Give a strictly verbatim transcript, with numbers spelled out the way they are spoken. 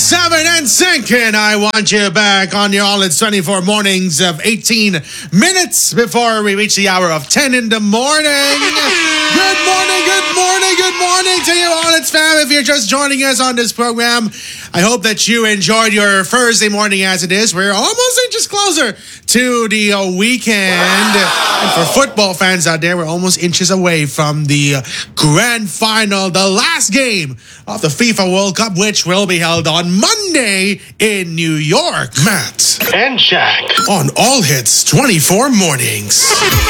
seven and sinking. I want you back on your all it's twenty-four mornings of eighteen minutes before we reach the hour of ten in the morning. Good morning, good morning, good morning to you all it's fam. If you're just joining us on this program, I hope that you enjoyed your Thursday morning as it is. We're almost inches closer to the uh, weekend. And for football fans out there, we're almost inches away from the uh, grand final, the last game of the FIFA World Cup, which will be held on Monday in New York. Matt and Jack on All Hits twenty-four Mornings.